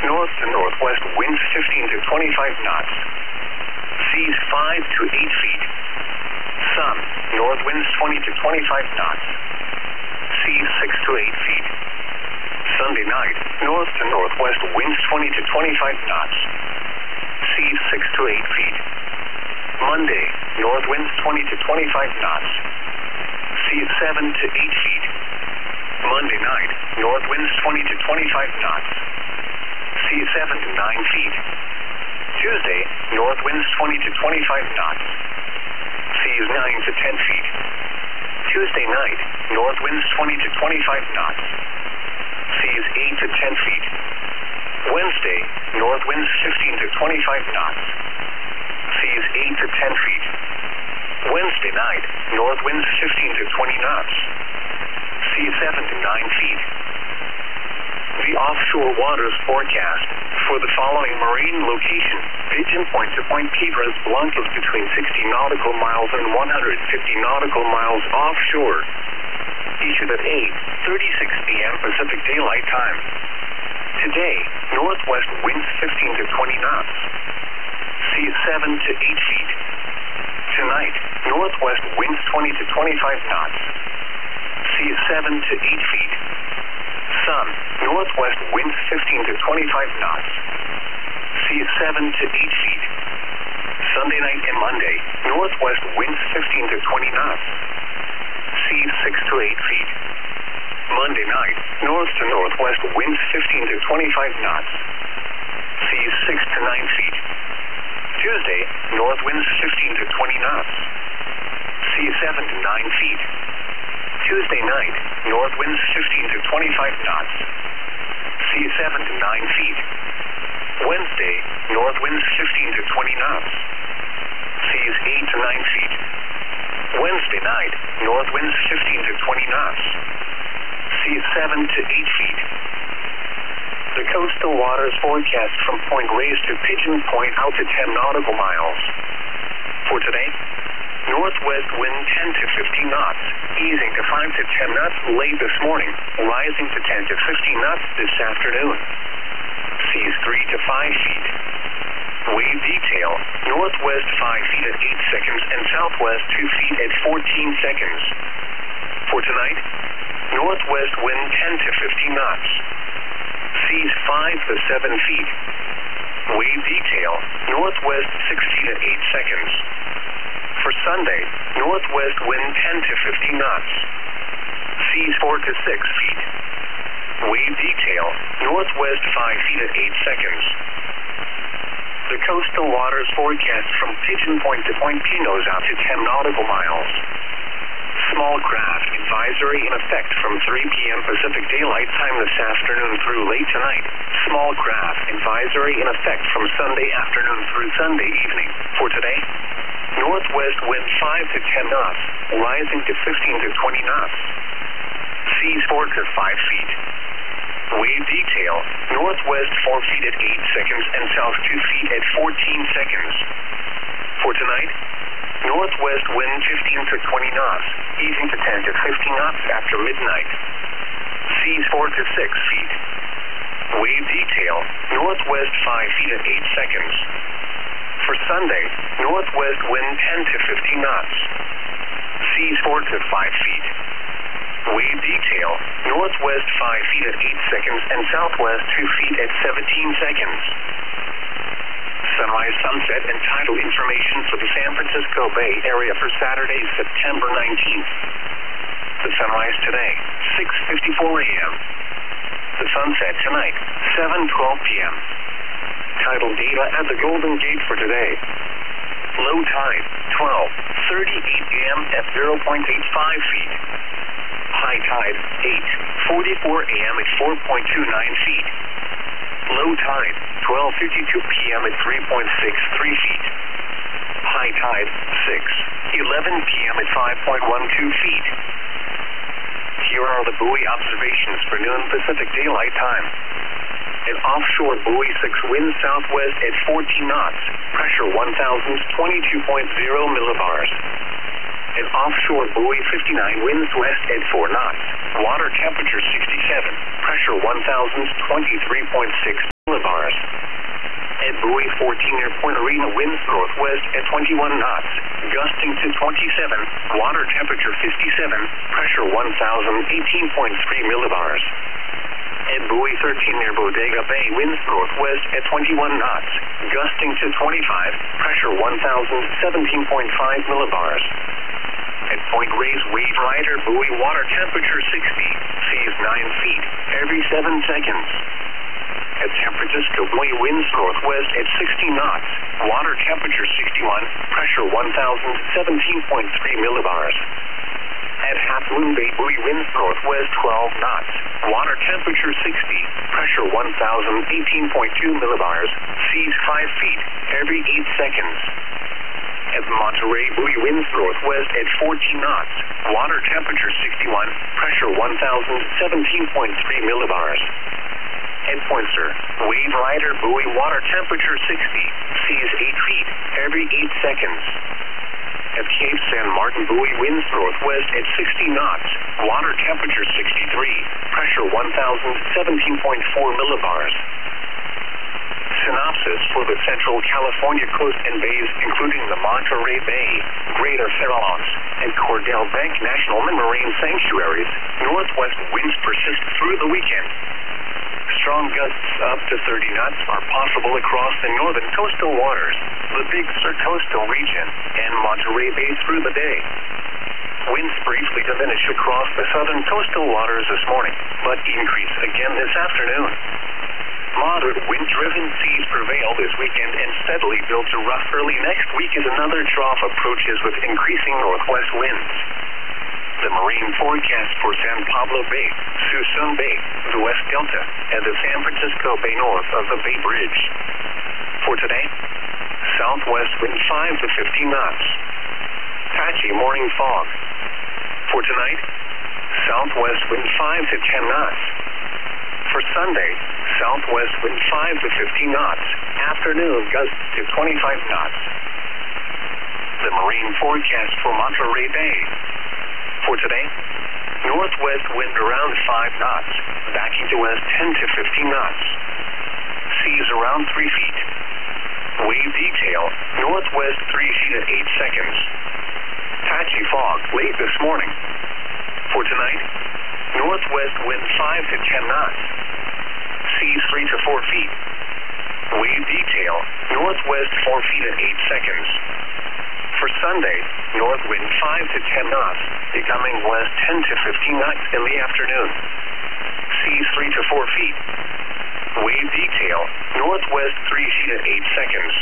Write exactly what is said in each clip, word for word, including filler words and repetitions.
north to northwest winds fifteen to twenty-five knots. Seas five to eight feet. Sun, north winds twenty to twenty-five knots. Seas six to eight feet. Sunday night, north to northwest winds twenty to twenty-five knots. Seas six to eight feet. Monday, north winds twenty to twenty-five knots. Seas seven to eight feet. Monday night, north winds twenty to twenty-five knots. Seas seven to nine feet. Tuesday, north winds twenty to twenty-five knots. Seas nine to ten feet. Tuesday night, north winds twenty to twenty-five knots. Seas eight to ten feet. Wednesday, north winds fifteen to twenty-five knots. Seas eight to ten feet. Wednesday night, north winds fifteen to twenty knots. Seas seven to nine feet. The offshore waters forecast for the following marine location: Pigeon Point to Point Piedras Blancas between sixty nautical miles and one hundred fifty nautical miles offshore. Issued at eight thirty-six p m Pacific Daylight Time. Today, northwest winds fifteen to twenty knots. Seas seven to eight feet. Tonight, northwest winds twenty to twenty-five knots. Seas seven to eight feet. Sun, northwest winds fifteen to twenty-five knots. Seas seven to eight feet. Sunday night and Monday, northwest winds fifteen to twenty knots. Seas six to eight feet. Monday night, north to northwest winds fifteen to twenty-five knots. Seas six to nine feet. Tuesday, north winds fifteen to twenty knots. Seas seven to nine feet. Tuesday night, north winds fifteen to twenty-five knots. Seas seven to nine feet. Wednesday, north winds fifteen to twenty knots. Seas eight to nine feet. Wednesday night, north winds fifteen to twenty knots. Seas seven to eight feet. The coastal waters forecast from Point Reyes to Pigeon Point out to ten nautical miles. For today, northwest wind ten to fifteen knots, easing to five to ten knots late this morning, rising to ten to fifteen knots this afternoon. Seas three to five feet. Wave detail, northwest five feet at eight seconds and southwest two feet at fourteen seconds. For tonight, northwest wind ten to fifteen knots. Seas five to seven feet. Wave detail, northwest six feet at eight seconds. For Sunday, northwest wind ten to fifteen knots. Seas four to six feet. Wave detail, northwest five feet at eight seconds. The coastal waters forecast from Pigeon Point to Point Pinos out to ten nautical miles. Small craft advisory in effect from three p m Pacific Daylight Time this afternoon through late tonight. Small craft advisory in effect from Sunday afternoon through Sunday evening. For today, northwest wind five to ten knots, rising to fifteen to twenty knots. Seas four to five feet. Wave detail, northwest four feet at eight seconds and south two feet at fourteen seconds. For tonight, northwest wind fifteen to twenty knots, easing to ten to fifteen knots after midnight. Seas four to six feet. Wave detail, northwest five feet at eight seconds. For Sunday, northwest wind ten to fifteen knots. Seas four to five feet. Wave detail, northwest five feet at eight seconds and southwest two feet at seventeen seconds. Sunrise, sunset, and tidal information for the San Francisco Bay Area for Saturday, September nineteenth. The sunrise today, six fifty-four a m The sunset tonight, seven twelve p m Tidal data at the Golden Gate for today. Low tide, twelve thirty-eight a m at zero point eight five feet. High tide, eight forty-four a m at four point two nine feet. Low tide, twelve fifty-two p m at three point six three feet. High tide, six eleven p m at five point one two feet. Here are the buoy observations for noon Pacific Daylight Time. An offshore buoy six wind southwest at fourteen knots, pressure one thousand twenty-two point zero millibars. An offshore buoy fifty-nine winds west at four knots, water temperature sixty-seven, pressure one thousand twenty-three point six millibars. fourteen near Point Arena, winds northwest at twenty-one knots, gusting to twenty-seven, water temperature fifty-seven, pressure one thousand eighteen point three millibars. At buoy thirteen near Bodega Bay, winds northwest at twenty-one knots, gusting to twenty-five, pressure one thousand seventeen point five millibars. At Point Reyes, wave rider, buoy, water temperature sixty, seas nine feet, every seven seconds. At San Francisco, buoy, winds northwest at sixty knots, water temperature sixty-one, pressure one thousand seventeen point three millibars. At Half Moon Bay, buoy, winds northwest twelve knots, water temperature sixty, pressure one thousand eighteen point two millibars, seas five feet, every eight seconds. At Monterey, buoy, winds northwest at fourteen knots, water temperature sixty-one, pressure one thousand seventeen point three millibars. At Poinsett, wave rider, buoy, water temperature sixty, seas eight feet, every eight seconds. At Cape San Martin, buoy, winds northwest at sixty knots, water temperature sixty-three, pressure one thousand seventeen point four millibars. Synopsis for the Central California coast and bays, including the Monterey Bay, Greater Farallones, and Cordell Bank National Marine Sanctuaries, northwest winds persist through the weekend. Strong gusts up to thirty knots are possible across the northern coastal waters, the Big Sur coastal region, and Monterey Bay through the day. Winds briefly diminish across the southern coastal waters this morning, but increase again this afternoon. Moderate wind-driven seas prevail this weekend and steadily build to rough early next week as another trough approaches with increasing northwest winds. The marine forecast for San Pablo Bay, Suisun Bay, the West Delta, and the San Francisco Bay north of the Bay Bridge. For today, southwest wind five to fifteen knots. Patchy morning fog. For tonight, southwest wind five to ten knots. For Sunday, southwest wind five to fifteen knots. Afternoon gusts to twenty-five knots. The marine forecast for Monterey Bay. For today, northwest wind around five knots, backing to west ten to fifteen knots. Seas around three feet. Wave detail, northwest three feet at eight seconds. Patchy fog late this morning. For tonight, northwest wind five to ten knots. Seas three to four feet. Wave detail, northwest four feet at eight seconds. For Sunday, north wind five to ten knots, becoming west ten to fifteen knots in the afternoon. Seas three to four feet. Wave detail, northwest three feet at eight seconds.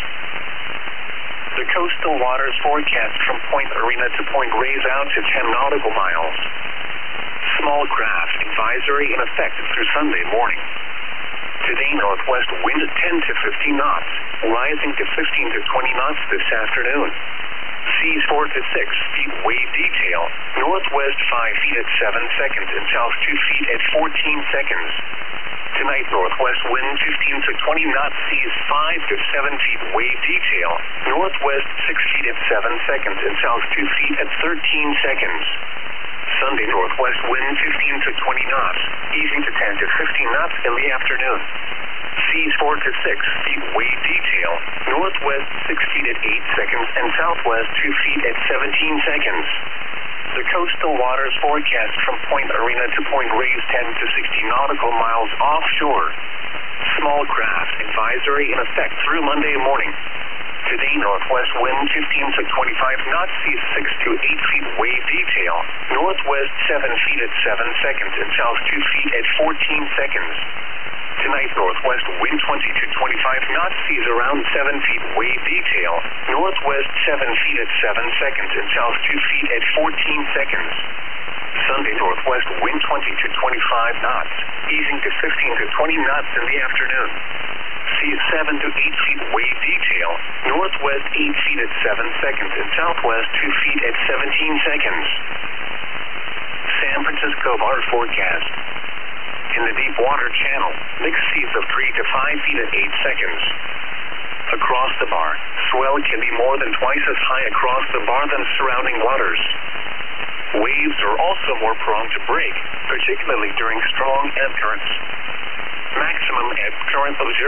The coastal waters forecast from Point Arena to Point Reyes out to ten nautical miles. Small craft advisory in effect through Sunday morning. Today, northwest wind ten to fifteen knots, rising to fifteen to twenty knots this afternoon. Seas four to six feet, wave detail, northwest five feet at seven seconds and south two feet at fourteen seconds. Tonight, northwest wind fifteen to twenty knots, seas five to seven feet, wave detail, northwest six feet at seven seconds and south two feet at thirteen seconds. Sunday, northwest wind fifteen to twenty knots, easing to ten to fifteen knots in the afternoon. Seas four to six feet, wave detail, northwest six feet at eight seconds and southwest two feet at seventeen seconds. The coastal waters forecast from Point Arena to Point Reyes ten to sixty nautical miles offshore. Small craft advisory in effect through Monday morning. Today, northwest wind fifteen to twenty-five knots, seas six to eight feet, wave detail, northwest seven feet at seven seconds and south two feet at fourteen seconds. Tonight, northwest wind twenty to twenty-five knots, seas around seven feet, wave detail, northwest seven feet at seven seconds and south two feet at fourteen seconds. Sunday, northwest wind twenty to twenty-five knots, easing to fifteen to twenty knots in the afternoon. Seas seven to eight feet, wave detail, northwest eight feet at seven seconds and southwest two feet at seventeen seconds. San Francisco bar forecast. In the deep water channel, mixed seas of three to five feet at eight seconds. Across the bar, swell can be more than twice as high across the bar than surrounding waters. Waves are also more prone to break, particularly during strong ebb currents. Maximum ebb current observed